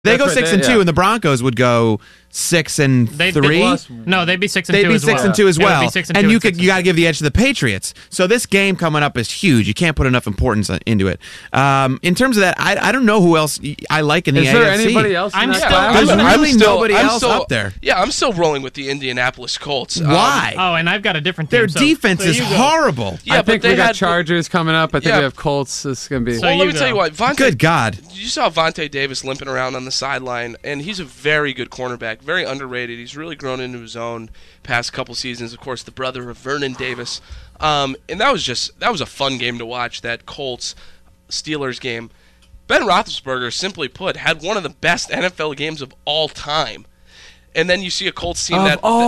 They go 6-2, and the Broncos would go 6-3. No, they'd be 6-2. They'd be 6-2 as well. And you got to give the edge to the Patriots. So this game coming up is huge. You can't put enough importance into it. In terms of that, I don't know who else I like in the AFC. Is there anybody else? There's really nobody else up there. Yeah, I'm still rolling with the Indianapolis Colts. Why? And I've got a different team. Their defense is horrible. Yeah, I think we got Chargers coming up. I think we have Colts. It's going to be. Well, let me tell you what. Good God. You saw Vontae Davis limping around on the sideline, and he's a very good cornerback, very underrated. He's really grown into his own past couple seasons. Of course, the brother of Vernon Davis, and that was a fun game to watch. That Colts Steelers game. Ben Roethlisberger, simply put, had one of the best NFL games of all time. And then you see a Colts team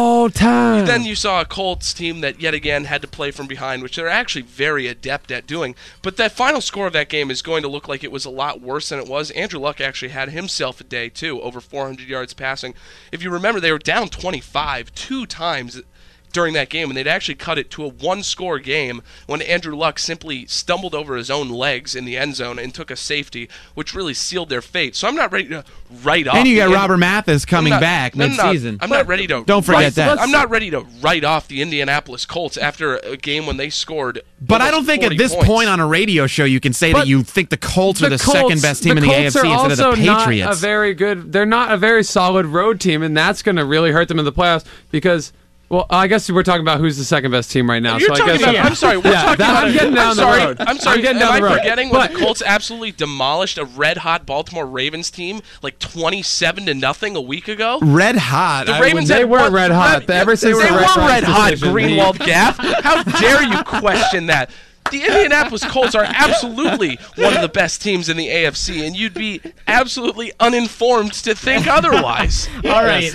Then you saw a Colts team that yet again had to play from behind, which they're actually very adept at doing. But that final score of that game is going to look like it was a lot worse than it was. Andrew Luck actually had himself a day too, over 400 yards passing. If you remember, they were down 25 two times during that game, and they'd actually cut it to a one-score game when Andrew Luck simply stumbled over his own legs in the end zone and took a safety, which really sealed their fate. So I'm not ready to write off. And you got Robert Mathis coming back mid-season. I'm not ready to. Don't forget that. I'm not ready to write off the Indianapolis Colts after a game when they scored. But I don't think at this point on a radio show you can say that you think the Colts are the second best team in the AFC instead of the Patriots. Not a very good. They're not a very solid road team, and that's going to really hurt them in the playoffs because. Well, I guess we're talking about who's the second best team right now. I'm sorry. We're talking about. I'm getting down the road. I'm sorry. Am I forgetting when the Colts absolutely demolished a red-hot Baltimore Ravens team like 27-0 a week ago? Red hot. The Ravens they were red hot. Ever since they were red hot. Greenwald Gaff. How dare you question that? The Indianapolis Colts are absolutely one of the best teams in the AFC, and you'd be absolutely uninformed to think otherwise. All right.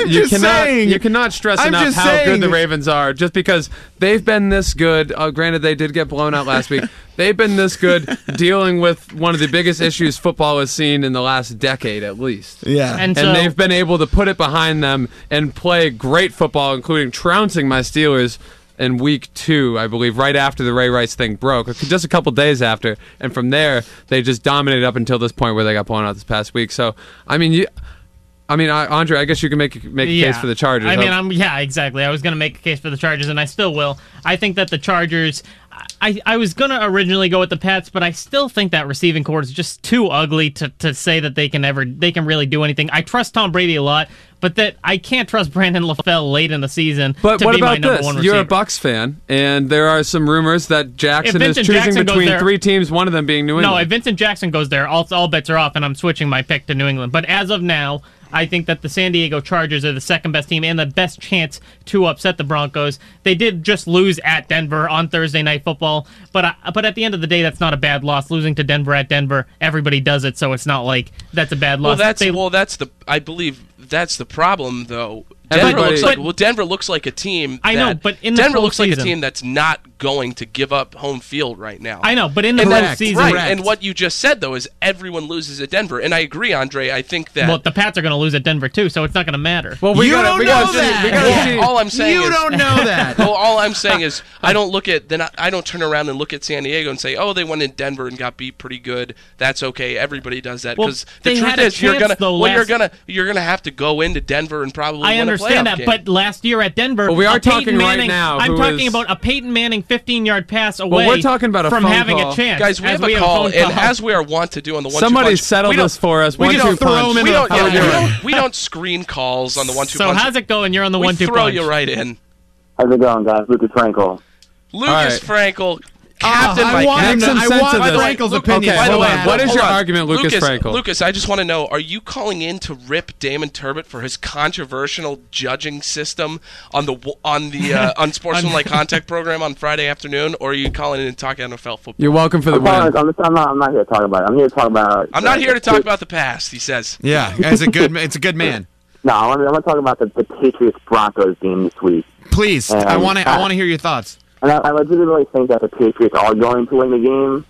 You cannot stress enough how good the Ravens are, just because they've been this good. Granted, they did get blown out last week. They've been this good dealing with one of the biggest issues football has seen in the last decade, at least. Yeah. And they've been able to put it behind them and play great football, including trouncing my Steelers in week 2, I believe, right after the Ray Rice thing broke, just a couple days after, and from there they just dominated up until this point where they got blown out this past week. So, Andre, I guess you can make a case for the Chargers. Exactly. I was going to make a case for the Chargers, and I still will. I think that the Chargers. I was going to originally go with the Pats, but I still think that receiving core is just too ugly to say that they can really do anything. I trust Tom Brady a lot, but that I can't trust Brandon LaFell late in the season to be my number one receiver. You're a Bucs fan, and there are some rumors that Jackson is choosing between 3 teams, one of them being New England. No, if Vincent Jackson goes there, all bets are off, and I'm switching my pick to New England. But as of now, I think that the San Diego Chargers are the second best team and the best chance to upset the Broncos. They did just lose at Denver on Thursday Night Football, but at the end of the day, that's not a bad loss. Losing to Denver at Denver, everybody does it, so it's not like that's a bad loss. I believe that's the problem, though. Denver looks like a team. I know, but in the Denver looks like a postseason, team that's not going to give up home field right now. I know, but in the postseason, right? And what you just said though is everyone loses at Denver, and I agree, Andre. I think that the Pats are going to lose at Denver too, so it's not going to matter. Well, you don't know that. All I'm saying you is don't know that. Well, all I'm saying is I don't turn around and look at San Diego and say, oh, they went in Denver and got beat pretty good. That's okay. Everybody does that because the truth is you're gonna have to go into Denver and probably win a playoff game. I understand that, but last year at Denver, we are talking right now. I'm talking about a Peyton Manning 15-yard pass away we're talking about from having a chance. Guys, we have a call, and as we are wont to do on the 1-2 punch, somebody settled this for us. We don't throw him in the phone. We don't screen calls on the 1-2 punch. So how's it going? You're on the 1-2 punch. We throw you right in. How's it going, guys? Lucas Frankel. Frankel. Captain I want Frankel's opinion. Okay, hold on. What is your argument, Lucas Frankel? Lucas, I just want to know, are you calling in to rip Damon Turbot for his controversial judging system on the Unsportsmanlike Contact program on Friday afternoon, or are you calling in and talking NFL football? You're welcome for the win. I'm not here to talk about it. I'm here to talk about... I'm not here to talk about the past, he says. Yeah, it's a good man. No, I'm going to talk about the Patriots-Broncos game this week. Please, I want to hear your thoughts. And I legitimately think that the Patriots are going to win the game,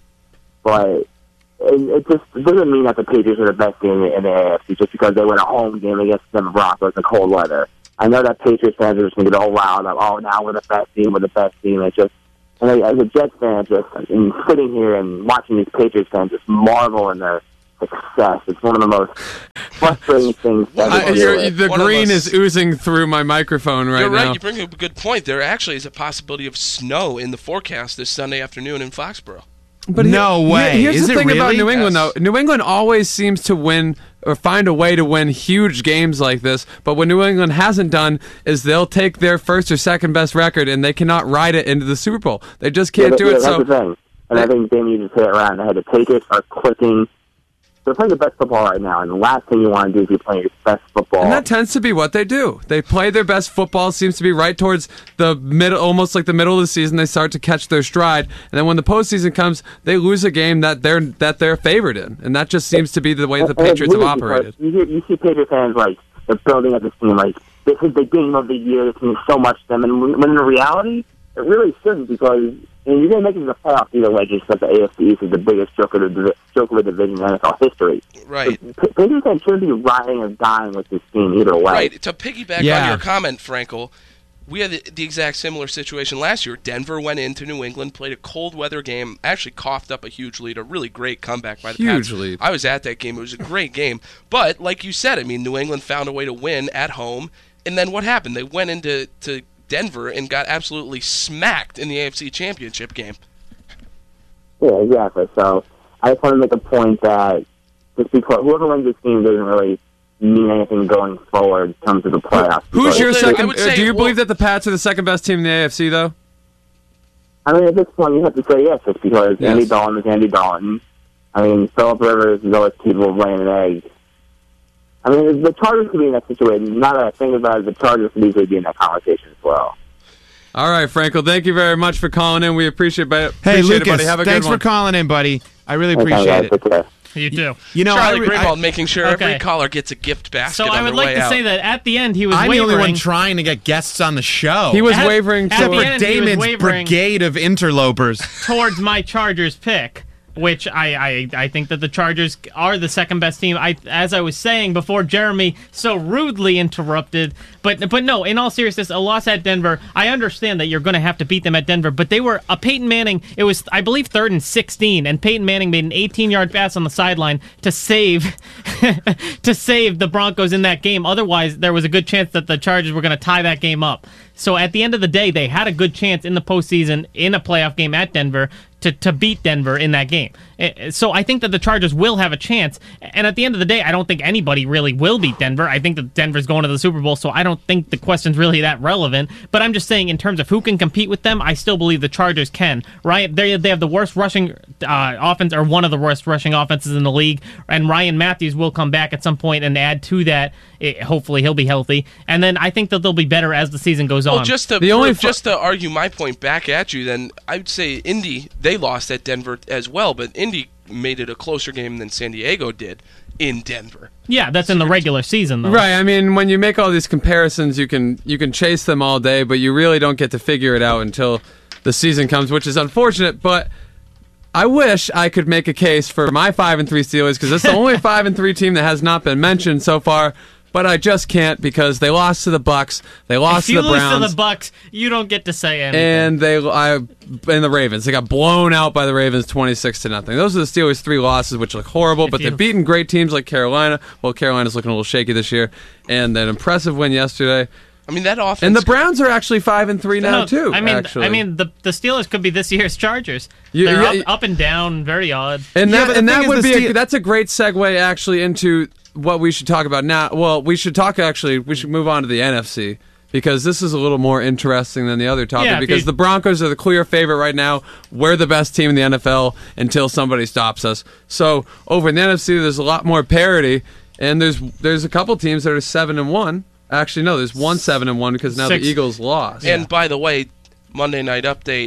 but it doesn't mean that the Patriots are the best team in the AFC just because they win a home game against the Broncos in cold weather. I know that Patriots fans are just going to get all loud, like, now we're the best team, It's just, and as a Jets fan, sitting here and watching these Patriots fans just marvel in their success. It's one of the most frustrating things. The green is oozing through my microphone right now. You're right. You bring up a good point. There actually is a possibility of snow in the forecast this Sunday afternoon in Foxborough. But no way. Here's the thing about New England, Yes. though. New England always seems to win or find a way to win huge games like this. But what New England hasn't done is they'll take their first or second best record and they cannot ride it into the Super Bowl. They just can't do it. That's the thing. And I think Damien just hit it right on the head. The Patriots are clicking. They're playing the best football right now, and the last thing you want to do is you're playing your best football. And that tends to be what they do. They play their best football. Seems to be right towards the middle, almost like the middle of the season. They start to catch their stride, and then when the postseason comes, they lose a game that they're favored in, and that just seems to be the way the Patriots have operated. You see Patriots fans like they're building up this team like this is the game of the year. This means so much to them, and when in reality, it really shouldn't because. And you're going to make it to the playoffs either way, just because the AFC East is the biggest joke of the division in NFL history. Right. Patriots fans shouldn't be riding or dying with this team either way. Right. To piggyback on your comment, Frankel, we had the exact similar situation last year. Denver went into New England, played a cold weather game, actually coughed up a huge lead, a really great comeback by the Pats. Huge lead. I was at that game. It was a great game. But, like you said, I mean, New England found a way to win at home. And then what happened? They went into Denver and got absolutely smacked in the AFC Championship game. Yeah, exactly. So I just want to make a point that just because whoever wins this game doesn't really mean anything going forward in terms of the playoffs. Who's your second? say, do you believe that the Pats are the second best team in the AFC, though? I mean, at this point, you have to say yes, just because Andy Dalton is Andy Dalton. I mean, Philip Rivers is always capable of laying an egg. I mean, the Chargers could be in that situation. Now that I think about it, the Chargers could easily be in that conversation as well. All right, Frankel, thank you very much for calling in. We appreciate it. Hey, Lucas, buddy. Have a thanks good one. for calling in, buddy. I really appreciate it. You too. You know, Charlie Greenwald making sure Okay. every caller gets a gift basket. So I would like to say that at the end he was I'm wavering. the only one trying to get guests on the show. He was wavering at the for end, he was Damon's wavering brigade of interlopers. towards my Chargers pick, which I think that the Chargers are the second best team. As I was saying before, Jeremy so rudely interrupted. But no, in all seriousness, a loss at Denver. I understand that you're going to have to beat them at Denver, but they were Peyton Manning. It was, I believe, 3rd and 16, and Peyton Manning made an 18-yard pass on the sideline to save the Broncos in that game. Otherwise, there was a good chance that the Chargers were going to tie that game up. So at the end of the day, they had a good chance in the postseason in a playoff game at Denver to beat Denver in that game. So I think that the Chargers will have a chance. And at the end of the day, I don't think anybody really will beat Denver. I think that Denver's going to the Super Bowl, so I don't think the question's really that relevant. But I'm just saying, in terms of who can compete with them, I still believe the Chargers can. Right? They have the worst rushing offense, or one of the worst rushing offenses in the league. And Ryan Matthews will come back at some point and add to that. Hopefully he'll be healthy. And then I think that they'll be better as the season goes on. Well, just to argue my point back at you, then I would say Indy, they lost at Denver as well, but Indy made it a closer game than San Diego did in Denver. Yeah, that's in the regular season, though. Right. I mean, when you make all these comparisons, you can chase them all day, but you really don't get to figure it out until the season comes, which is unfortunate. But I wish I could make a case for my 5-3 Steelers, because it's the only 5-3 team that has not been mentioned so far. But I just can't, because they lost to the Bucks, they lost to the Browns. If you lose to the Bucks, you don't get to say anything. And the Ravens, they got blown out by the Ravens 26-0. Those are the Steelers' 3 losses, which look horrible. But they've beaten great teams like Carolina. Well, Carolina's looking a little shaky this year, and an impressive win yesterday. I mean, that offense. And the Browns are actually 5-3 now too. I mean, actually. the Steelers could be this year's Chargers. They're up and down, very odd. And that would be that's a great segue actually into what we should talk about now. Well, we should move on to the NFC, because this is a little more interesting than the other topic, because the Broncos are the clear favorite right now. We're the best team in the NFL until somebody stops us. So over in the NFC, there's a lot more parity, and there's a couple teams that are 7-1. Actually, no, there's one 7-1 because now the Eagles lost. And by the way, Monday Night Update.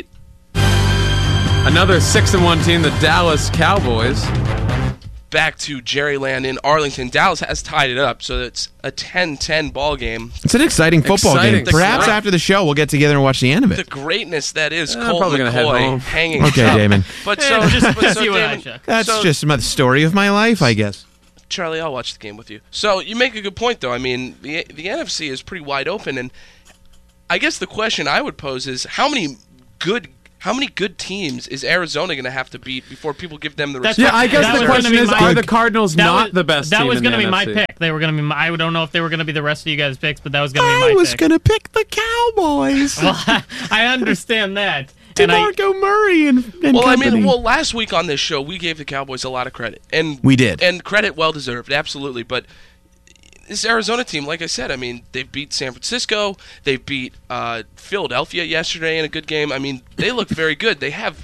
Another 6-1 team, the Dallas Cowboys. Back to Jerryland in Arlington. Dallas has tied it up, so it's a 10-10 ball game. It's an exciting football game. Perhaps after the show, we'll get together and watch the end of it. The greatness that is I'm Colt probably gonna head McCoy home. hanging. Okay, Damon. But Damon, that's just the story of my life, I guess. Charlie, I'll watch the game with you. So you make a good point, though. I mean, the NFC is pretty wide open, and I guess the question I would pose is how many how many good teams is Arizona going to have to beat before people give them the respect? Yeah, I guess the question is, are the Cardinals not the best team in the NFC? That was going to be my pick. They were going to be. I don't know if they were going to be the rest of you guys' picks, but that was going to be my pick. I was going to pick the Cowboys. Well, I understand that. DeMarco Murray and company. Last week on this show, we gave the Cowboys a lot of credit. And we did. And credit well-deserved, absolutely. But this Arizona team, like I said, I mean, they beat San Francisco. They beat Philadelphia yesterday in a good game. I mean, they look very good. They have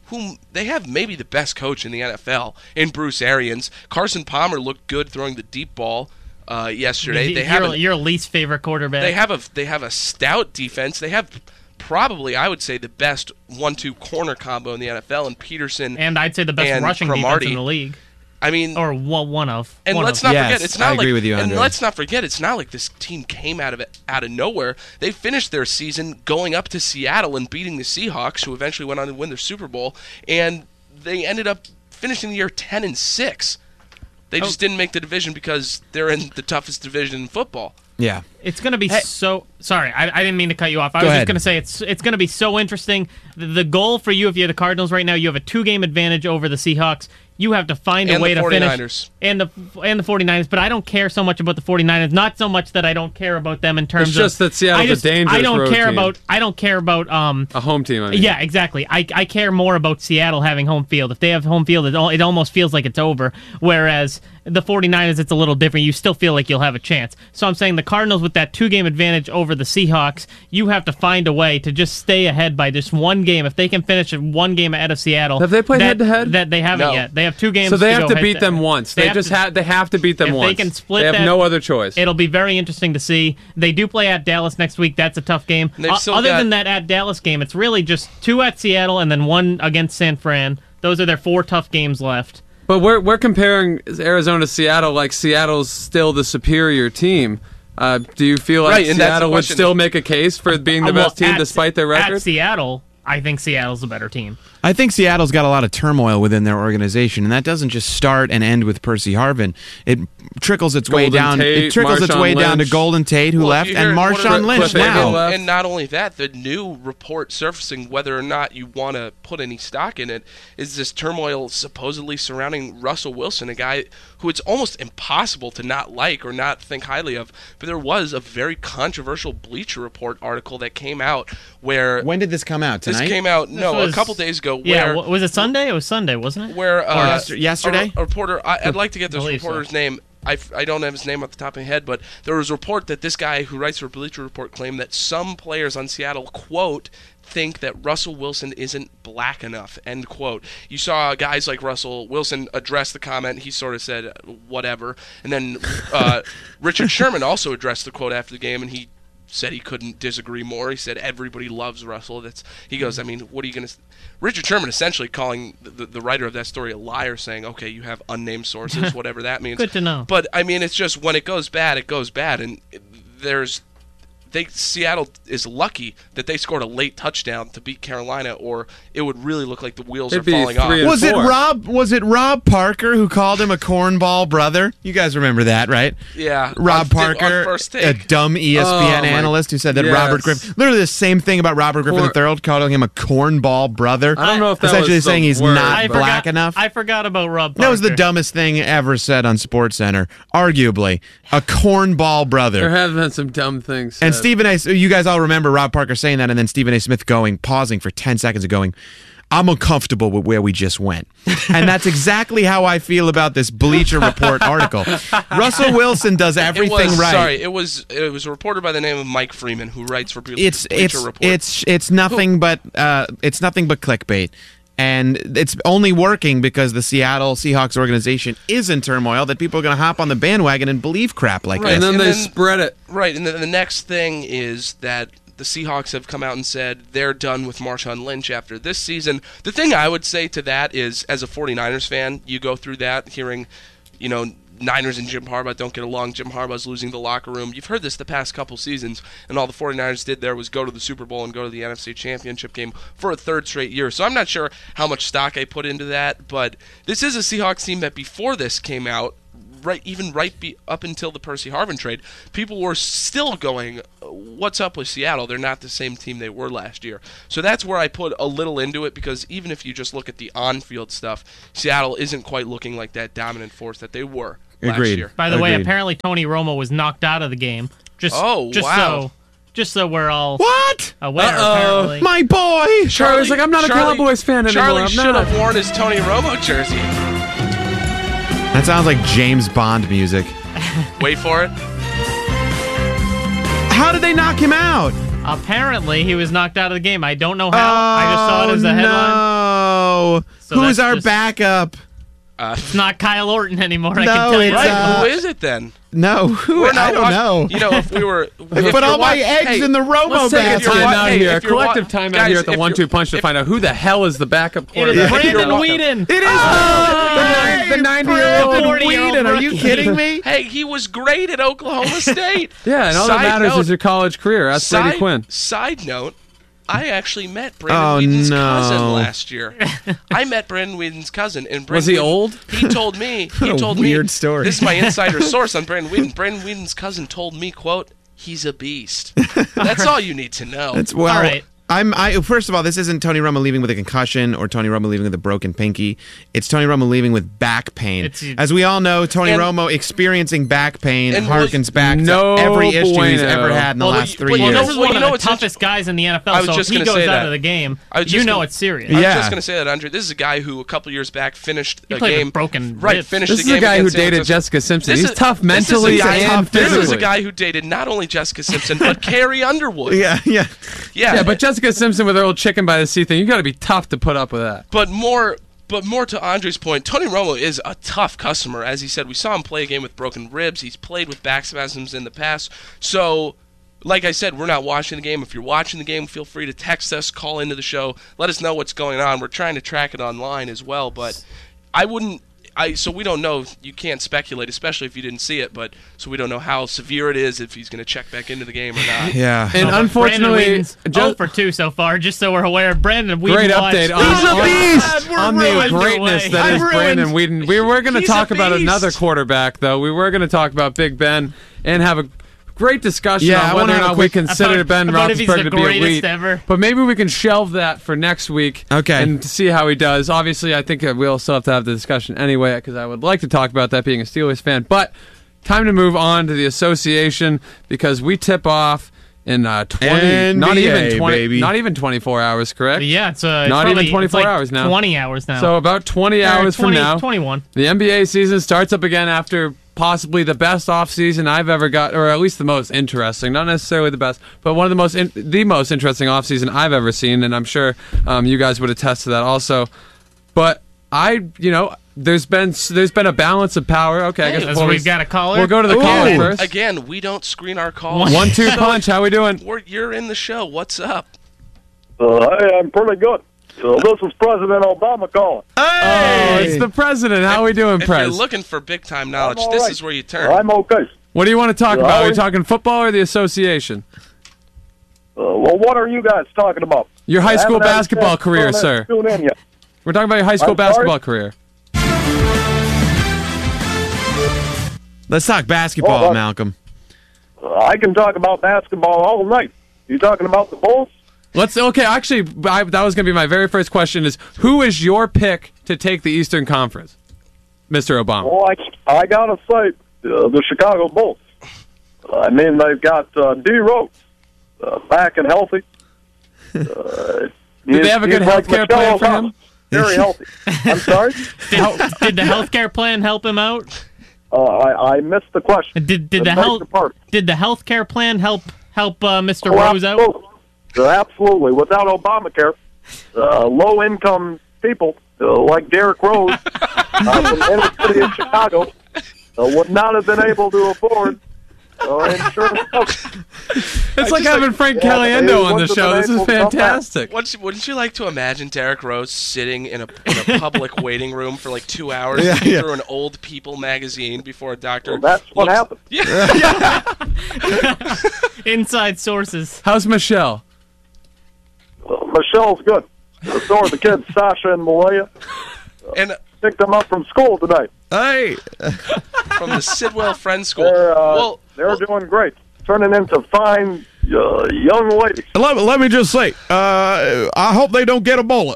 maybe the best coach in the NFL in Bruce Arians. Carson Palmer looked good throwing the deep ball yesterday. Your least favorite quarterback. They have a stout defense. They have probably, I would say, the best 1-2 corner combo in the NFL, and Peterson and I'd say the best rushing defense in the league. I mean, or one of. And let's not forget, it's not I agree with you, Andre. And let's not forget, it's not like this team came out of nowhere. They finished their season going up to Seattle and beating the Seahawks, who eventually went on to win their Super Bowl, and they ended up finishing the year 10-6. They just didn't make the division because they're in the toughest division in football. Yeah. It's going to be so... Sorry, I didn't mean to cut you off. I was just going to say it's going to be so interesting. The goal for you, if you're the Cardinals right now, you have a 2-game advantage over the Seahawks. You have to find a way to finish. And the 49ers. But I don't care so much about the 49ers. Not so much that I don't care about them in terms of... It's just that Seattle's a dangerous road team. I don't care about... a home team, I mean. Yeah, exactly. I care more about Seattle having home field. If they have home field, it almost feels like it's over. Whereas the 49ers, it's a little different. You still feel like you'll have a chance. So I'm saying the Cardinals, with that 2-game advantage over the Seahawks, you have to find a way to just stay ahead by just one game. If they can finish 1 game ahead of Seattle... Have they played head-to-head? That they haven't yet. They have 2 games. So they have to beat head-to-head. them once. They have to beat them once. They can split. They have no other choice. It'll be very interesting to see. They do play at Dallas next week. That's a tough game. Other than that at Dallas game, it's really just 2 at Seattle and then 1 against San Fran. Those are their 4 tough games left. But we're comparing Arizona to Seattle like Seattle's still the superior team. Do you feel like Seattle would still make a case for being the best team despite their record? At Seattle, I think Seattle's the better team. I think Seattle's got a lot of turmoil within their organization, and that doesn't just start and end with Percy Harvin. It trickles its way down. It trickles its way down to Golden Tate, who left, and Marshawn Lynch now. And not only that, the new report surfacing, whether or not you want to put any stock in it, is this turmoil supposedly surrounding Russell Wilson, a guy who it's almost impossible to not like or not think highly of. But there was a very controversial Bleacher Report article that came out where... When did this come out? Tonight? This came out, a couple days ago. Yeah, was it Sunday? It was Sunday, wasn't it? Where yesterday? A reporter, I'd like to get this reporter's name. I don't have his name off the top of my head, but there was a report that this guy who writes for Bleacher Report claimed that some players on Seattle, quote, think that Russell Wilson isn't black enough, end quote. You saw guys like Russell Wilson address the comment. He sort of said, whatever. And then Richard Sherman also addressed the quote after the game, and he said he couldn't disagree more. He said everybody loves Russell. He goes, I mean, what are you going to... Richard Sherman essentially calling the writer of that story a liar, saying, okay, you have unnamed sources, whatever that means. Good to know. But, I mean, it's just when it goes bad, it goes bad. And Seattle is lucky that they scored a late touchdown to beat Carolina, or it would really look like the wheels are falling off. Was it Rob Parker who called him a cornball brother? You guys remember that, right? Yeah. Rob Parker, a dumb ESPN analyst who said that Robert Griffin, literally the same thing about Robert Griffin III, calling him a cornball brother. I don't know if that essentially was saying he's not black enough. I forgot about Rob Parker. That was the dumbest thing ever said on SportsCenter. Arguably, a cornball brother. There have been some dumb things said. And Stephen A. You guys all remember Rob Parker saying that, and then Stephen A. Smith pausing for 10 seconds and going, I'm uncomfortable with where we just went. And that's exactly how I feel about this Bleacher Report article. Russell Wilson does everything right. Sorry, it was a reporter by the name of Mike Freeman who writes for Bleacher Report. It's nothing but clickbait. And it's only working because the Seattle Seahawks organization is in turmoil, that people are going to hop on the bandwagon and believe crap like this. And then they spread it. Right, and then the next thing is that the Seahawks have come out and said they're done with Marshawn Lynch after this season. The thing I would say to that is, as a 49ers fan, you go through that hearing, Niners and Jim Harbaugh don't get along. Jim Harbaugh's losing the locker room. You've heard this the past couple seasons, and all the 49ers did there was go to the Super Bowl and go to the NFC Championship game for a 3rd straight year. So I'm not sure how much stock I put into that, but this is a Seahawks team that before this came out up until the Percy Harvin trade, people were still going, what's up with Seattle? They're not the same team they were last year. So that's where I put a little into it, because even if you just look at the on-field stuff, Seattle isn't quite looking like that dominant force that they were last year. By the way, Agreed. apparently Tony Romo was knocked out of the game. Just so we're all What? aware, apparently. My boy! Charlie's like, I'm not a Cowboys fan anymore. Charlie I'm should not. have worn his Tony Romo jersey. That sounds like James Bond music. Wait for it. How did they knock him out? Apparently, he was knocked out of the game. I don't know how. I just saw it as a headline. No. So Who's that's our just- backup? It's not Kyle Orton anymore. I No, can tell you it's, that. Who is it then? No, who? We're not I don't know. You know, if we were... Put all my eggs in the Romo Let's take a basket. timeout Hey, here, a if you're collective wa- timeout guys, here at the if 1-2 you're- punch to find out who the hell is the backup It is quarterback. Brandon Whedon. It is the 90-year-old 40-year-old Whedon. Are you rookie. kidding me? Hey, he was great at Oklahoma State. Yeah, and all that Side matters note- is your college career. That's Brady Quinn. Side note, I actually met Brandon Whedon's cousin last year. I met Brandon Whedon's cousin. And Was he Brandon Whedon- old? He told me. a weird story. This is my insider source on Brandon Whedon. Brandon Whedon's cousin told me, quote, he's a beast. That's all you need to know. It's well. All right. First of all, this isn't Tony Romo leaving with a concussion or Tony Romo leaving with a broken pinky. It's Tony Romo leaving with back pain. As we all know, Tony And- Romo experiencing back pain and harkens back no to every issue he's bueno. ever had in the Well, last 3 well, you years. know- This is Well, one you know of the what's toughest guys in the I NFL, was so if just he gonna goes say out that. of the game, I was you just know gonna- it's serious. I was Yeah. just going to say that, Andre. This is a guy who a couple years back finished a played with game. broken Right, ribs. finished This the is a game guy who against San dated Francisco. Jessica Simpson. This He's is- tough this is a mentally guy- and This is physically. a guy who dated not only Jessica Simpson, but Carrie Underwood. yeah. Yeah, but Jessica Simpson with her old chicken by the sea thing, you got to be tough to put up with that. But more to Andre's point, Tony Romo is a tough customer. As he said, we saw him play a game with broken ribs. He's played with back spasms in the past. So, like I said, we're not watching the game. If you're watching the game, feel free to text us, call into the show, let us know what's going on. We're trying to track it online as well, but so we don't know. You can't speculate, especially if you didn't see it, but so we don't know how severe it is, if he's going to check back into the game or not. Yeah. And Brandon unfortunately, Whedon's 0 for 2 so far, just so we're aware. Brandon Whedon great watched- update He's a beast! on We're the ruined. greatness that I'm is ruined. Brandon Whedon. We were going to He's talk a about beast. another quarterback, though. We were going to talk about Big Ben and have a great discussion Yeah, I on wanna whether or have a not we quick- consider about- Ben about if he's Roethlisberger the to be greatest elite. ever. But maybe we can shelve that for next week. Okay. And see how he does. Obviously, I think we'll still have to have the discussion anyway, because I would like to talk about that being a Steelers fan. But time to move on to the association, because we tip off in 20, not even 20, baby. not even 24 hours, correct? Yeah, it's Not probably- even 24 it's like hours now. 20 hours now. So about 20 hours from now, 21. the NBA season starts up again after possibly the best offseason I've ever got, or at least the most interesting. Not necessarily the best, but one of the most interesting offseason I've ever seen, and I'm sure you guys would attest to that also. But there's been a balance of power. Okay, I guess As we've got a caller. we'll go to the caller first. Again, we don't screen our calls. 1-2 punch. How we doing? You're in the show. What's up? Hey, I'm pretty good. This is President Obama calling. Oh, it's the president. How we doing, If you're Prez? looking for big time knowledge, I'm all this right. is where you turn. I'm okay. What do you want to talk about? Are we I'm- talking football or the association? Well, what are you guys talking about? Your high I school haven't had a basketball chance to career, tune sir. in yet. We're talking about your high school I'm sorry? basketball career. Let's talk basketball, Oh, Malcolm. I can talk about basketball all night. You talking about the Bulls? Actually, that was going to be my very first question is, who is your pick to take the Eastern Conference, Mr. Obama? Well, I gotta say, the Chicago Bulls. I mean, they've got D. Rose back and healthy. Did they have a good health care plan for him? Very healthy. I'm sorry? Did the healthcare plan help him out? I missed the question. Did Beg the your pardon. healthcare plan help Mr. Oh, Rose out? absolutely. Absolutely. Without Obamacare, low-income people like Derrick Rose from the inner city of Chicago would not have been able to afford insurance coverage. It's like having Frank Yeah, Caliendo they on the wouldn't have show. been This is able to come back. fantastic. Wouldn't you like to imagine Derrick Rose sitting in a public waiting room for like 2 hours Yeah, yeah. through an old People magazine before a doctor? Well, that's what happened. Inside sources. How's Michelle? Michelle's good. So are the kids, Sasha and Malaya. And Picked them up from school today. Hey. from the Sidwell Friends School. They're doing great, turning into fine young ladies. Let me just say, I hope they don't get Ebola.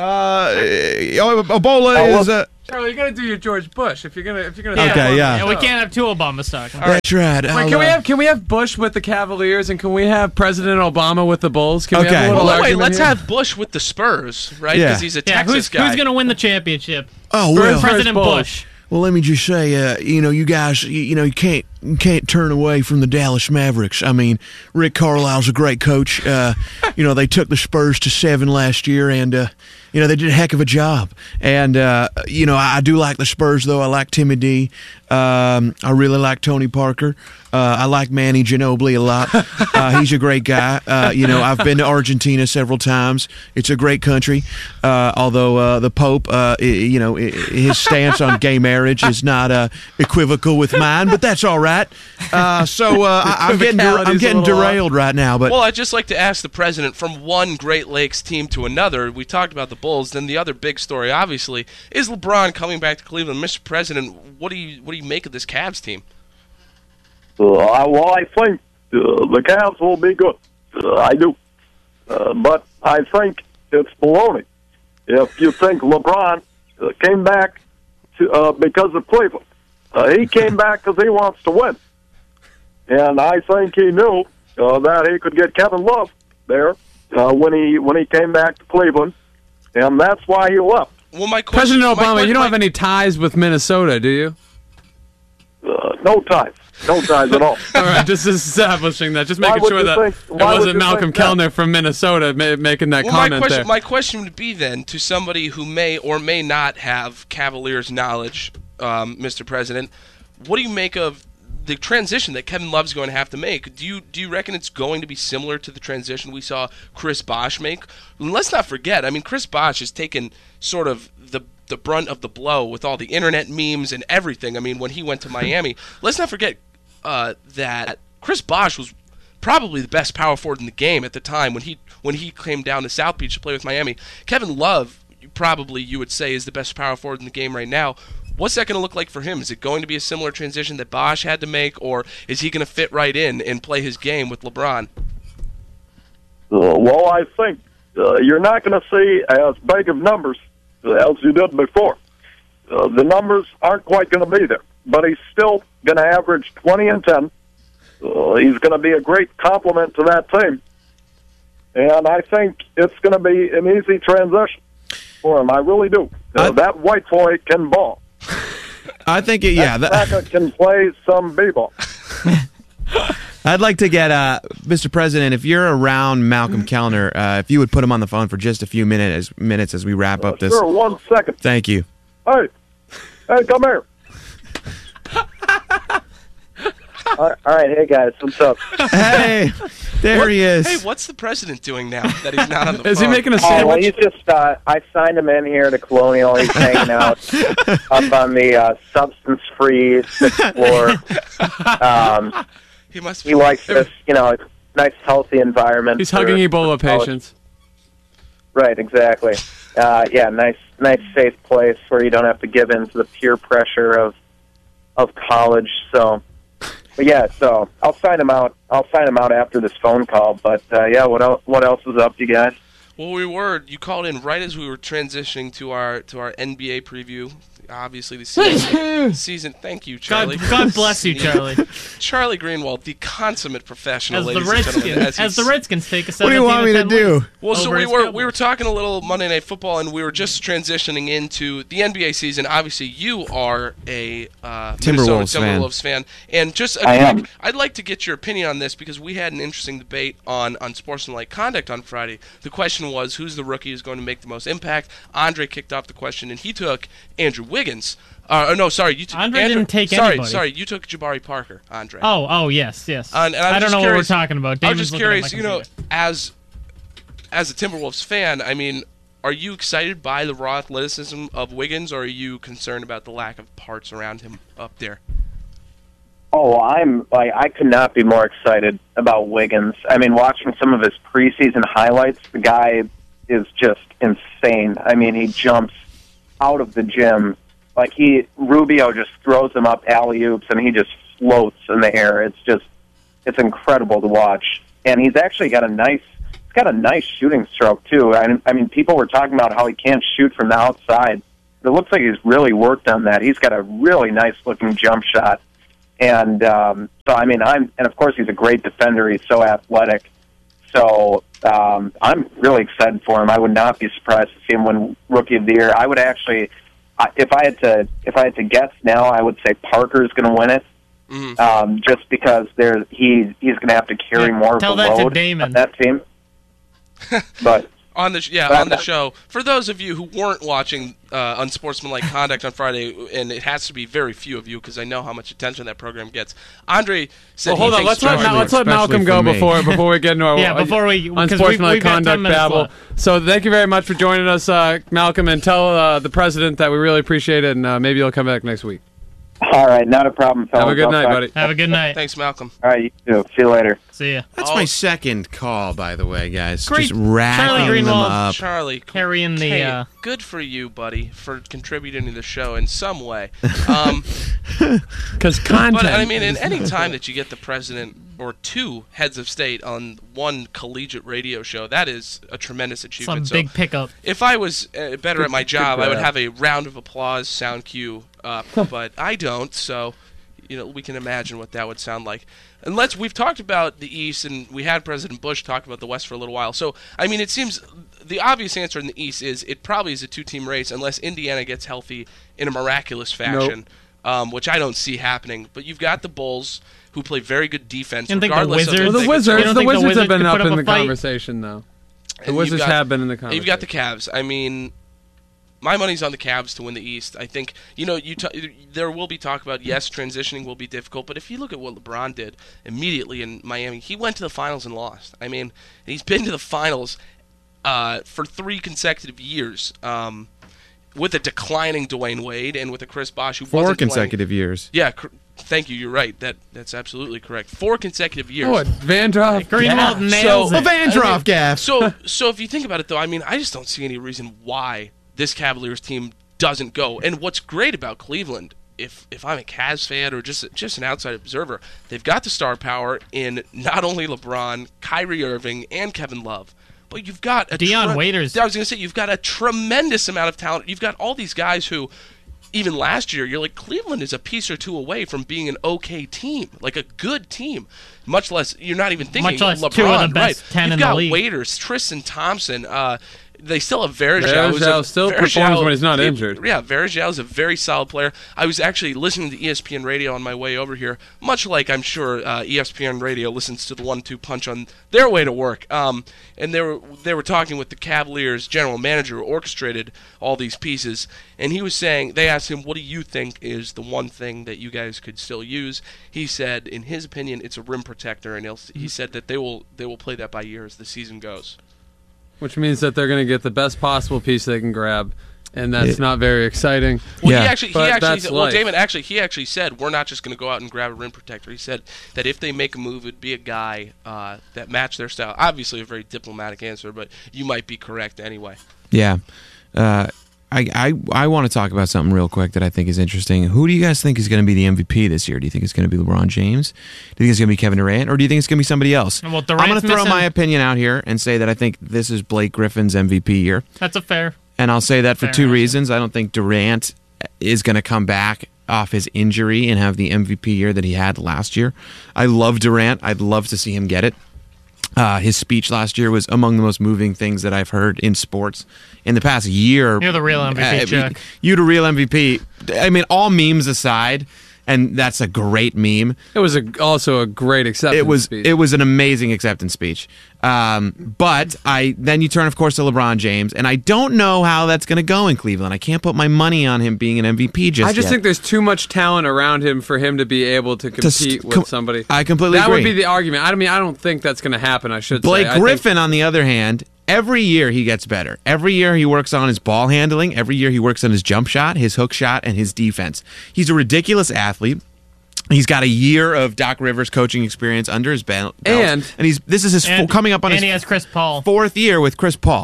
Ebola is... Charlie, you gotta do your George Bush if you're gonna. Okay, yeah. Yeah, we can't have two Obamas talking. That's right. Wait, can we have Bush with the Cavaliers and can we have President Obama with the Bulls? Can we Okay. have a little Well, wait, argument let's here? have Bush with the Spurs, right? Yeah. Because he's a Yeah, Texas guy. who's going to win the championship? Oh, well. President Bulls. Bush. Well, let me just say, you guys, you can't turn away from the Dallas Mavericks. I mean, Rick Carlisle's a great coach. They took the Spurs to 7 last year, and they did a heck of a job. And I do like the Spurs, though. I like Timmy D. I really like Tony Parker. I like Manny Ginobili a lot. He's a great guy. I've been to Argentina several times. It's a great country. Although the Pope, his stance on gay marriage is not equivocal with mine, but that's all right. I'm getting derailed right now. But Well, I'd just like to ask the president, from one Great Lakes team to another, we talked about the Bulls, then the other big story, obviously, is LeBron coming back to Cleveland. Mr. President, what do you make of this Cavs team? I think the Cavs will be good. I do. But I think it's baloney. If you think LeBron came back because of Cleveland, he came back because he wants to win. And I think he knew that he could get Kevin Love there when he came back to Cleveland, and that's why he left. Well, my question, President Obama, you don't have any ties with Minnesota, do you? No ties. No ties at all. All right, just establishing that. Just Why making would sure you that think- it why would wasn't you Malcolm think that? Kellner from Minnesota making that Well, comment there. my question would be then, to somebody who may or may not have Cavaliers knowledge, Mr. President, what do you make of the transition that Kevin Love's going to have to make? Do you reckon it's going to be similar to the transition we saw Chris Bosh make? And let's not forget, I mean, Chris Bosh has taken sort of the brunt of the blow with all the internet memes and everything. I mean, when he went to Miami, let's not forget that Chris Bosh was probably the best power forward in the game at the time when he came down to South Beach to play with Miami. Kevin Love, you would say, is the best power forward in the game right now. What's that going to look like for him? Is it going to be a similar transition that Bosh had to make, or is he going to fit right in and play his game with LeBron? Well, I think you're not going to see as big of numbers as you did before. The numbers aren't quite going to be there, but he's still going to average 20 and 10. He's going to be a great complement to that team. And I think it's going to be an easy transition for him. I really do. That white boy can ball. I think That can play some b-ball. I'd like to get Mr. President, if you're around Malcolm Kellner, if you would put him on the phone for just a few minutes as we wrap up this. Sure, 1 second. Thank you. Hey, come here. All right, hey guys, what's up? Hey, there he is. Hey, what's the president doing now that he's not on the phone? Is he making a Oh, well, sandwich? he's just, I signed him in here to Colonial. He's hanging out up on the substance-free 6th floor. He must. He likes this, nice, healthy environment. He's hugging Ebola patients. Right, exactly. Nice, safe place where you don't have to give in to the peer pressure of college. So, but yeah, so I'll sign him out. I'll sign him out after this phone call. But what else is up, you guys? Well, you called in right as we were transitioning to our NBA preview. Obviously, the season. Thank you, Charlie. God bless you, Charlie. Charlie Greenwald, the consummate professional, As the ladies and gentlemen. Redskins, the Redskins take a 17-10 What do you want me to do? Well, so over we his were Cowboys. talking a little Monday Night Football, and we were just transitioning into the NBA season. Obviously, you are a Timberwolves Timberwolves fan, and just I'd like to get your opinion on this because we had an interesting debate on Sportsmanlike Conduct on Friday. The question was, who's the rookie who's going to make the most impact? Andre kicked off the question, and he took Andrew Wiggins. No, sorry, you took Andre didn't take anybody. anybody. Sorry, you took Jabari Parker, Andre. Oh, yes. And I don't know what we're talking about. I was just Damon's curious, looking at my computer. as a Timberwolves fan, I mean, are you excited by the raw athleticism of Wiggins, or are you concerned about the lack of parts around him up there? Oh, I could not be more excited about Wiggins. I mean, watching some of his preseason highlights, the guy is just insane. I mean, he jumps out of the gym Like Rubio just throws him up alley-oops, and he just floats in the air. It's incredible to watch. And he's actually got a nice shooting stroke, too. I mean, people were talking about how he can't shoot from the outside. It looks like he's really worked on that. He's got a really nice-looking jump shot. And so, I mean, and of course, he's a great defender. He's so athletic. So I'm really excited for him. I would not be surprised to see him win Rookie of the Year. I would actually, if I had to guess now, I would say Parker's going to win it. Just because he's going to have to carry more of the load on that team. But on the show, for those of you who weren't watching Unsportsmanlike Conduct on Friday, and it has to be very few of you because I know how much attention that program gets. Andre said, "Hold on, let's let Malcolm go before we get into our Unsportsmanlike Conduct babble." So thank you very much for joining us, Malcolm, and tell the president that we really appreciate it, and maybe he'll come back next week. All right, not a problem, fellas. Have a good night, buddy. Have a good night. Thanks, Malcolm. All right, you too. See you later. See ya. That's my second call, by the way, guys. Great. Just racking them up. Charlie, carrying the. Good for you, buddy, for contributing to the show in some way. Because content. But I mean, in any time that you get the president or two heads of state on one collegiate radio show, that is a tremendous achievement. Some big pickup. If I was better at my job, I would have a round of applause sound cue up, but I don't, so we can imagine what that would sound like. And we've talked about the East, and we had President Bush talk about the West for a little while. So, I mean, it seems the obvious answer in the East is it probably is a two-team race unless Indiana gets healthy in a miraculous fashion, which I don't see happening. But you've got the Bulls, who play very good defense. You don't think regardless the Wizards? of The Wizards have been could up put in up the a fight? conversation, though. The Wizards have been in the conversation. You've got the Cavs. I mean, my money's on the Cavs to win the East. I think, there will be talk about, yes, transitioning will be difficult, but if you look at what LeBron did immediately in Miami, he went to the finals and lost. I mean, he's been to the finals for 3 consecutive years with a declining Dwayne Wade and with a Chris Bosh who wasn't 4 consecutive years. Yeah, thank you. You're right. That's absolutely correct. 4 consecutive years. Oh, Vandroff. Greenwald nails it. Vandroff gaff. So if you think about it, though, I mean, I just don't see any reason why this Cavaliers team doesn't go. And what's great about Cleveland, if I'm a Cavs fan or just an outside observer, they've got the star power in not only LeBron, Kyrie Irving, and Kevin Love, but you've got Dion Waiters. I was going to say, you've got a tremendous amount of talent. You've got all these guys who, even last year, you're like, Cleveland is a piece or two away from being an okay team, like a good team. Much less, you're not even thinking LeBron, 2 of the best 10 You've in the got league. Waiters, Tristan Thompson. They still have Varejao. Varejao still performs when he's not injured. Yeah, Varejao is a very solid player. I was actually listening to ESPN Radio on my way over here, much like I'm sure ESPN Radio listens to the 1-2 punch on their way to work. And they were talking with the Cavaliers general manager who orchestrated all these pieces, and he was saying, they asked him, what do you think is the one thing that you guys could still use? He said, in his opinion, it's a rim protector, and he said that they will play that by ear as the season goes. Which means that they're going to get the best possible piece they can grab, and that's not very exciting. Well, Yeah. he actually Damon, actually said we're not just going to go out and grab a rim protector. He said that if they make a move, it'd be a guy that matched their style. Obviously, a very diplomatic answer, but you might be correct anyway. Yeah. I want to talk about something real quick that I think is interesting. Who do you guys think is going to be the MVP this year? Do you think it's going to be LeBron James? Do you think it's going to be Kevin Durant? Or do you think it's going to be somebody else? Well, I'm Durant's going to throw missing. my opinion out here and say that I think this is Blake Griffin's MVP year. That's a fair. And I'll say that for Fair 2 answer. reasons. I don't think Durant is going to come back off his injury and have the MVP year that he had last year. I love Durant. I'd love to see him get it. His speech last year was among the most moving things that I've heard in sports in the past year. You're the real MVP, Chuck. You the real MVP. I mean, all memes aside, and that's a great meme. It was also a great acceptance speech. It was an amazing acceptance speech. But then you turn, of course, to LeBron James, and I don't know how that's going to go in Cleveland. I can't put my money on him being an MVP just I just yet. think there's too much talent around him for him to be able to compete with somebody. I completely that agree. would be the argument. I mean, I don't think that's going to happen. I should Blake say. Griffin, on the other hand, every year he gets better. Every year he works on his ball handling. Every year he works on his jump shot, his hook shot, and his defense. He's a ridiculous athlete. He's got a year of Doc Rivers coaching experience under his belt, And this is his coming up on and his he has Chris Paul. 4th year with Chris Paul.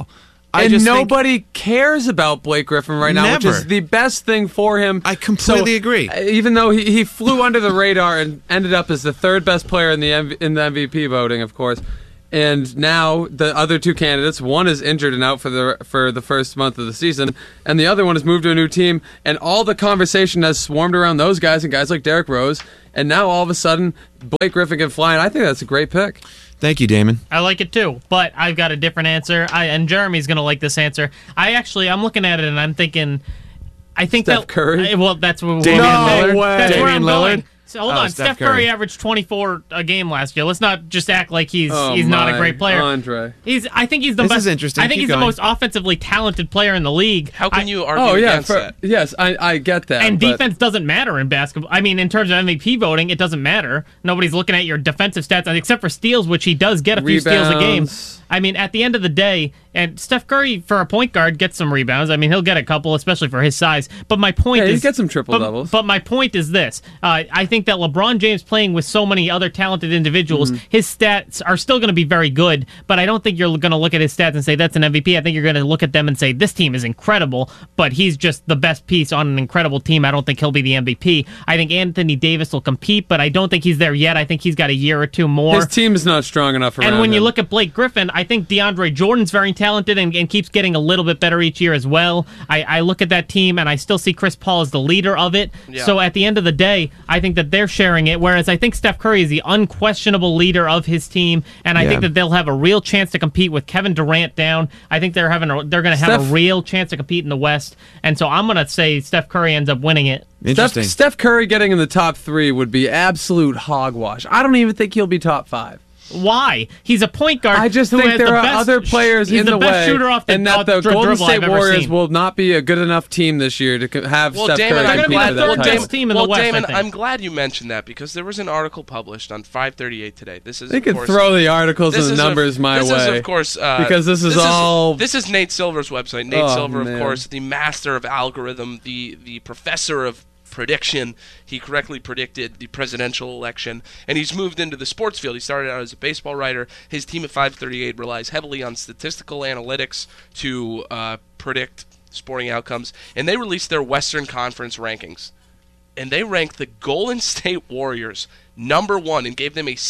just think- nobody cares about Blake Griffin right now, which Never. is the best thing for him. I completely agree. Even though he flew under the radar and ended up as the third best player in the MVP voting, of course. And now the other two candidates, one is injured and out for the first month of the season, and the other one has moved to a new team. And all the conversation has swarmed around those guys and guys like Derrick Rose. And now all of a sudden, Blake Griffin can fly, and I think that's a great pick. Thank you, Damon. I like it too, but I've got a different answer. And Jeremy's going to like this answer. I'm looking at it and I'm thinking, I think Steph Curry? Well, that's what Damian Lillard? That's where Damian I'm going. Lillard? So hold Oh, on, Steph Steph Curry Curry averaged 24 a game last year. Let's not just act like he's not a my, great player. Andre. I think he's the This best. is interesting. I think Keep he's going. the most offensively talented player in the league. How can you argue Oh, yeah. against that? Yes, I get that. And but- defense doesn't matter in basketball. I mean, in terms of MVP voting, it doesn't matter. Nobody's looking at your defensive stats, except for steals, which he does get a few steals a game. Rebounds. I mean, at the end of the day, and Steph Curry, for a point guard, gets some rebounds. I mean, he'll get a couple, especially for his size. But my point Yeah, is... he gets some triple but- doubles. But my point is this. I think that LeBron James playing with so many other talented individuals, his stats are still going to be very good, but I don't think you're going to look at his stats and say that's an MVP. I think you're going to look at them and say this team is incredible, but he's just the best piece on an incredible team. I don't think he'll be the MVP. I think Anthony Davis will compete, but I don't think he's there yet. I think he's got a year or two more. His team is not strong enough around And when you him. look at Blake Griffin, I think DeAndre Jordan's very talented and keeps getting a little bit better each year as well. I look at that team and I still see Chris Paul as the leader of it. Yeah. So at the end of the day, I think that they're sharing it, whereas I think Steph Curry is the unquestionable leader of his team, and I think that they'll have a real chance to compete with Kevin Durant down. I think they're going to have a Steph- real chance to compete in the West, and so I'm going to say Steph Curry ends up winning it. Interesting. Steph Curry getting in the top 3 would be absolute hogwash. I don't even think he'll be top 5. Why? He's a point guard. I just who think has there the are best, other players he's in the the best way, shooter off the and that the Golden dribble I've State ever Warriors seen. will not be a good enough team this year to have Well, Steph Damon, Curry They're gonna compete be for the that third title. best team in the West, I Damon, think. I'm glad you mentioned that because there was an article published on 538 today. This is They of could course, throw the articles this and the is numbers my this way. is of course because this is all. This is Nate Silver's website. Nate Oh, Silver, man. of course, the master of algorithm, the professor of prediction. He correctly predicted the presidential election, and he's moved into the sports field. He started out as a baseball writer. His team at 538 relies heavily on statistical analytics to predict sporting outcomes, and they released their Western Conference rankings. And they ranked the Golden State Warriors number 1 and gave them a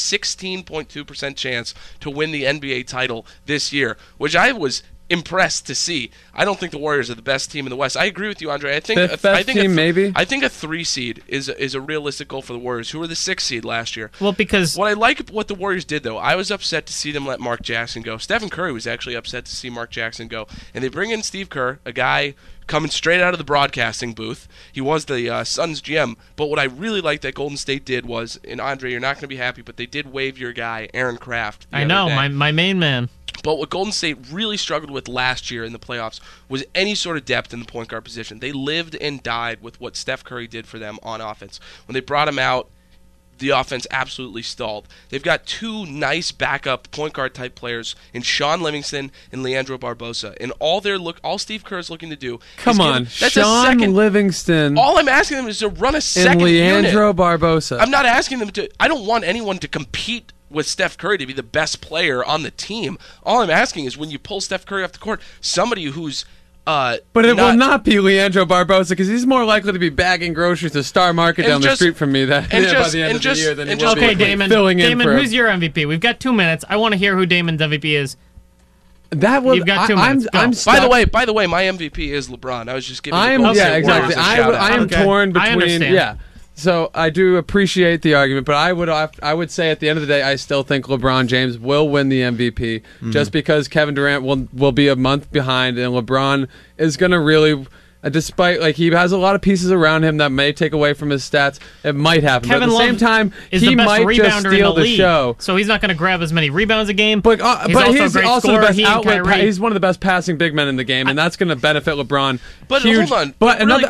16.2% chance to win the NBA title this year, which I was impressed to see. I don't think the Warriors are the best team in the West. I agree with you, Andre. I think Fifth best team, maybe? I think a 3 seed is a realistic goal for the Warriors, who were the 6 seed last year. Well, because What I like what the Warriors did, though, I was upset to see them let Mark Jackson go. Stephen Curry was actually upset to see Mark Jackson go. And they bring in Steve Kerr, a guy coming straight out of the broadcasting booth. He was the Suns GM. But what I really liked that Golden State did was, and Andre, you're not going to be happy, but they did waive your guy, Aaron Kraft. I know, my my main man. But what Golden State really struggled with last year in the playoffs was any sort of depth in the point guard position. They lived and died with what Steph Curry did for them on offense. When they brought him out, the offense absolutely stalled. They've got 2 nice backup point guard type players in Sean Livingston and Leandro Barbosa. And all Steve Kerr is looking to do Come is on, that's a Sean second. Livingston All I'm asking them is to run a second and Leandro unit. Barbosa. I'm not asking them to. I don't want anyone to compete with Steph Curry to be the best player on the team. All I'm asking is when you pull Steph Curry off the court, somebody who's But it will not be Leandro Barbosa because he's more likely to be bagging groceries at Star Market And down the just- street from me by and the just- end and of just- the year than he and will just- be Okay, Damon. filling in Damon, for who's your MVP? We've got 2 minutes. I want to hear who Damon's MVP is. that. Was You've got 2 I'm, minutes. Go. I'm By stuck. the way, my MVP is LeBron. I was just giving. I the am. Golden Yeah, State exactly. Warriors a shout out. I am Okay. torn I between. understand. Yeah. So I do appreciate the argument, but I would say at the end of the day, I still think LeBron James will win the MVP just because Kevin Durant will be a month behind, and LeBron is going to really. Despite he has a lot of pieces around him that may take away from his stats, it might happen. Kevin but at the same Love time, is he the best might rebounder just steal in the league, show. so he's not going to grab as many rebounds a game. But he's he's a great also scorer. the best He and outlet. Kyrie. He's one of the best passing big men in the game, and that's going to benefit LeBron. But huge. hold on. But Really-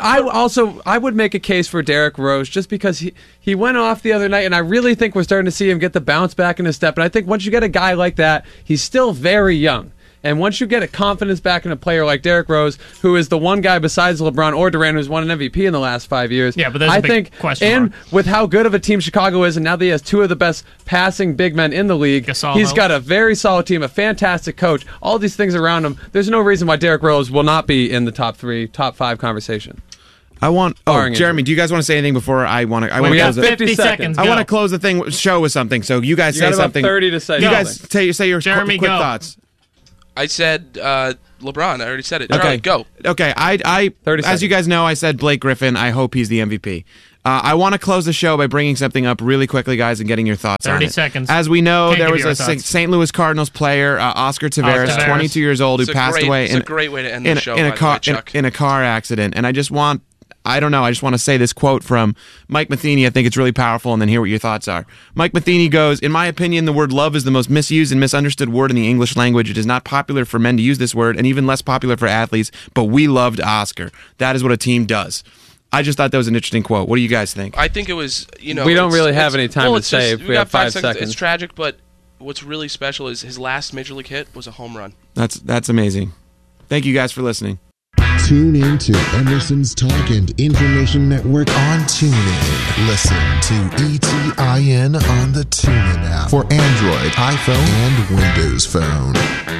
I would make a case for Derrick Rose just because he went off the other night, and I really think we're starting to see him get the bounce back in his step. And I think once you get a guy like that, he's still very young. And once you get a confidence back in a player like Derrick Rose, who is the one guy besides LeBron or Durant who's won an MVP in the last 5 years. Yeah, but there's a big question and mark. with how good of a team Chicago is, and now that he has two of the best passing big men in the league, Gasol he's helps. got a very solid team, a fantastic coach, all these things around him. There's no reason why Derrick Rose will not be in the top 3, top 5 conversation. I want. Oh, Barring Jeremy, injury. do you guys want to say anything before I want to? I want We to got close it. 50 seconds. I Go. want to close the show with something. So you guys You say got about something. 30 to say You something. guys say your Jeremy, quick go. thoughts. I said LeBron. I already said it. Okay, Charlie, go. Okay, I 30 as seconds. you guys know, I said Blake Griffin. I hope he's the MVP. I want to close the show by bringing something up really quickly, guys, and getting your thoughts on 30 it. seconds. As we know, Can't there give was you our a thoughts. St. Louis Cardinals player, Oscar Taveras, Taveras. 22 years old, who It's a passed great- away it's a great way to end the show, in by a the car way, Chuck. in a car accident. And I just want to say this quote from Mike Matheny. I think it's really powerful, and then hear what your thoughts are. Mike Matheny goes, "In my opinion, the word love is the most misused and misunderstood word in the English language. It is not popular for men to use this word, and even less popular for athletes, but we loved Oscar. That is what a team does." I just thought that was an interesting quote. What do you guys think? I think it was, We don't it's- really have it's- any time well, to it's just- save. We got have 5 seconds. seconds. It's tragic, but what's really special is his last major league hit was a home run. That's amazing. Thank you guys for listening. Tune in to Emerson's Talk and Information Network on TuneIn. Listen to ETIN on the TuneIn app for Android, iPhone, and Windows Phone.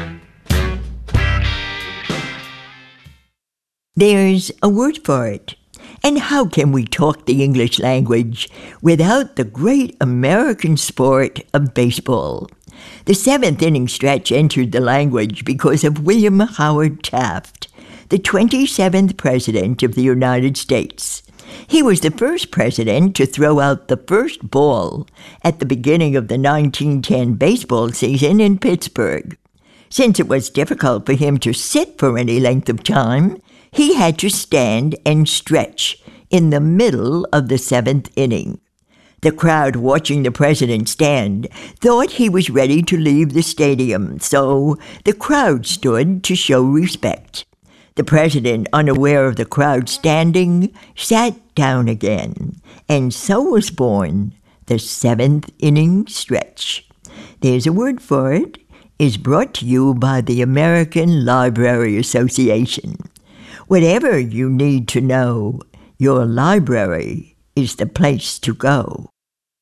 There's a word for it. And how can we talk the English language without the great American sport of baseball? The 7th inning stretch entered the language because of William Howard Taft, the 27th President of the United States. He was the first president to throw out the first ball at the beginning of the 1910 baseball season in Pittsburgh. Since it was difficult for him to sit for any length of time, he had to stand and stretch in the middle of the 7th inning. The crowd watching the president stand thought he was ready to leave the stadium, so the crowd stood to show respect. The president, unaware of the crowd standing, sat down again, and so was born the 7th inning stretch. There's a word for it, is brought to you by the American Library Association. Whatever you need to know, your library is the place to go.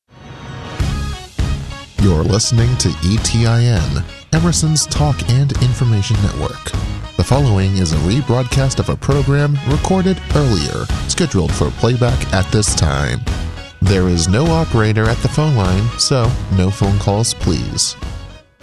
You're listening to ETIN, Emerson's Talk and Information Network. The following is a rebroadcast of a program recorded earlier, scheduled for playback at this time. There is no operator at the phone line, so no phone calls, please.